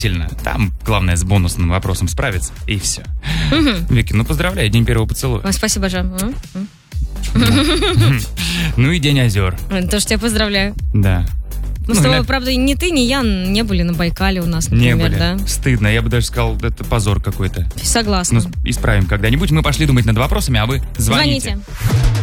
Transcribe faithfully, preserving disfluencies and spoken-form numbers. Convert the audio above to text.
сильно. Там главное с бонусным вопросом справиться, и все. Угу. Вики, ну поздравляю, день первого поцелуя. Ой, спасибо большое. Ну и день озер. Тоже тебя поздравляю. Да. Ну, с тобой, на... правда, ни ты, ни я не были на Байкале у нас, например, не были. Да? Стыдно, я бы даже сказал, это позор какой-то. Согласна. Ну, исправим когда-нибудь. Мы пошли думать над вопросами, а вы звоните. Звоните.